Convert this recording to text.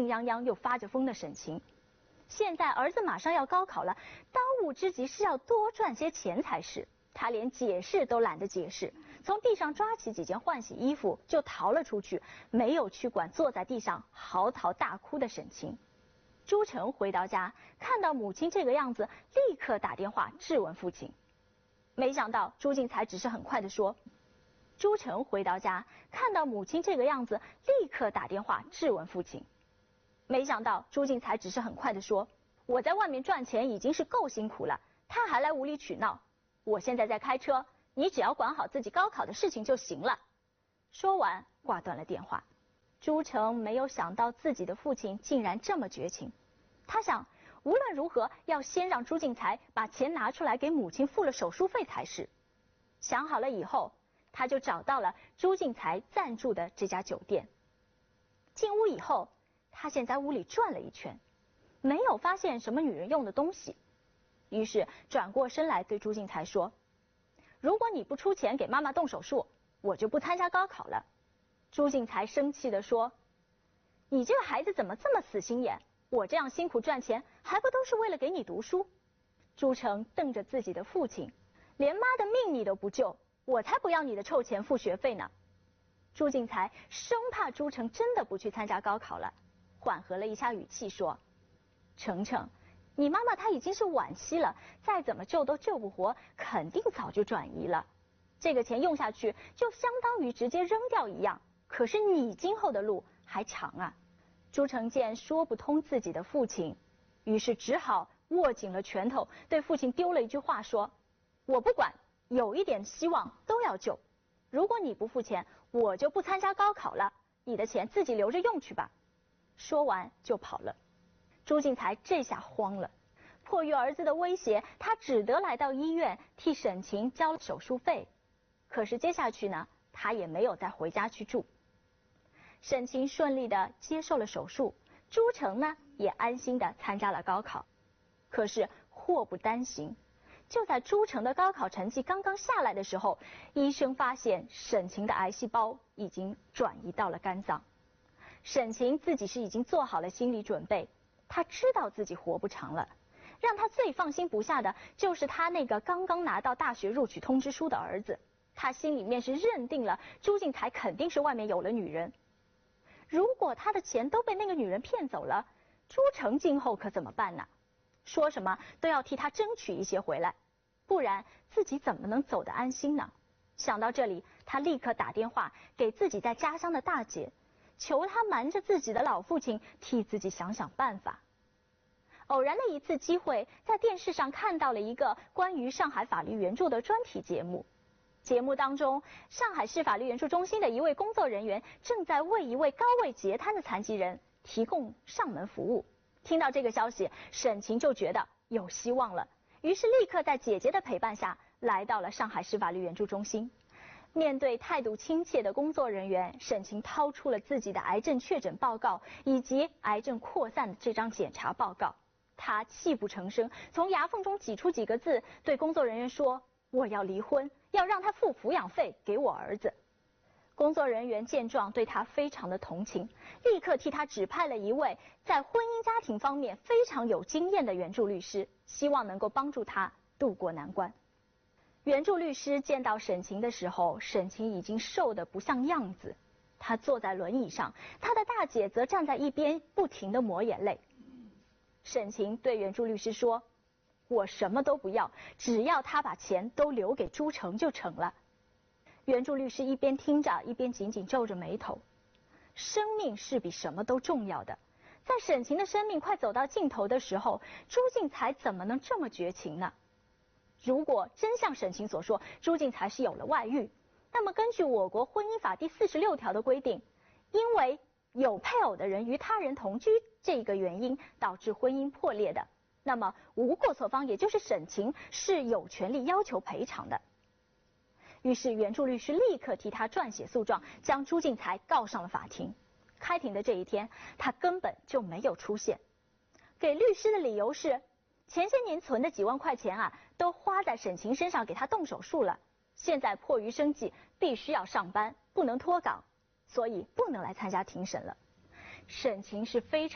病殃殃又发着疯的沈晴。现在儿子马上要高考了，当务之急是要多赚些钱才是。他连解释都懒得解释，从地上抓起几件换洗衣服就逃了出去，没有去管坐在地上嚎啕大哭的沈晴。朱成回到家，看到母亲这个样子，立刻打电话质问父亲。没想到朱进才只是很快地说。朱成回到家，看到母亲这个样子，立刻打电话质问父亲。没想到朱进才只是很快地说，我在外面赚钱已经是够辛苦了，他还来无理取闹，我现在在开车，你只要管好自己高考的事情就行了。说完挂断了电话。朱成没有想到自己的父亲竟然这么绝情，他想无论如何要先让朱进才把钱拿出来给母亲付了手术费才是。想好了以后，他就找到了朱进才暂住的这家酒店。进屋以后，他先在屋里转了一圈，没有发现什么女人用的东西，于是转过身来对朱进才说，如果你不出钱给妈妈动手术，我就不参加高考了。朱进才生气地说，你这个孩子怎么这么死心眼，我这样辛苦赚钱还不都是为了给你读书。朱成瞪着自己的父亲，连妈的命你都不救，我才不要你的臭钱付学费呢。朱进才生怕朱成真的不去参加高考了，缓和了一下语气说，程程，你妈妈她已经是晚期了，再怎么救都救不活，肯定早就转移了。这个钱用下去就相当于直接扔掉一样，可是你今后的路还长啊。朱成建说不通自己的父亲，于是只好握紧了拳头，对父亲丢了一句话说，我不管，有一点希望都要救，如果你不付钱，我就不参加高考了，你的钱自己留着用去吧。说完就跑了。朱进才这下慌了，迫于儿子的威胁，他只得来到医院替沈晴交了手术费。可是接下去呢，他也没有再回家去住。沈晴顺利的接受了手术，朱成呢也安心的参加了高考。可是祸不单行，就在朱成的高考成绩刚刚下来的时候，医生发现沈晴的癌细胞已经转移到了肝脏。沈晴自己是已经做好了心理准备，她知道自己活不长了。让她最放心不下的就是她那个刚刚拿到大学录取通知书的儿子，她心里面是认定了朱进才肯定是外面有了女人。如果他的钱都被那个女人骗走了，朱成今后可怎么办呢？说什么都要替他争取一些回来，不然自己怎么能走得安心呢？想到这里，他立刻打电话给自己在家乡的大姐，求他瞒着自己的老父亲，替自己想想办法。偶然的一次机会，在电视上看到了一个关于上海法律援助的专题节目。节目当中，上海市法律援助中心的一位工作人员正在为一位高位截瘫的残疾人提供上门服务。听到这个消息，沈晴就觉得有希望了，于是立刻在姐姐的陪伴下来到了上海市法律援助中心。面对态度亲切的工作人员，沈晴掏出了自己的癌症确诊报告以及癌症扩散的这张检查报告。她泣不成声，从牙缝中挤出几个字，对工作人员说，我要离婚，要让他付抚养费给我儿子。工作人员见状对他非常的同情，立刻替他指派了一位在婚姻家庭方面非常有经验的援助律师，希望能够帮助他渡过难关。援助律师见到沈晴的时候，沈晴已经瘦得不像样子，她坐在轮椅上，她的大姐则站在一边不停地抹眼泪。沈晴对援助律师说，我什么都不要，只要他把钱都留给朱成就成了。援助律师一边听着，一边紧紧皱着眉头。生命是比什么都重要的，在沈晴的生命快走到尽头的时候，朱进才怎么能这么绝情呢？如果真像沈晴所说，朱进才是有了外遇，那么根据我国婚姻法第46条的规定，因为有配偶的人与他人同居这个原因导致婚姻破裂的，那么无过错方也就是沈晴是有权利要求赔偿的。于是援助律师立刻替他撰写诉状，将朱进才告上了法庭。开庭的这一天，他根本就没有出现。给律师的理由是，前些年存的几万块钱啊，都花在沈晴身上给他动手术了，现在迫于生计必须要上班，不能脱岗，所以不能来参加庭审了。沈晴是非常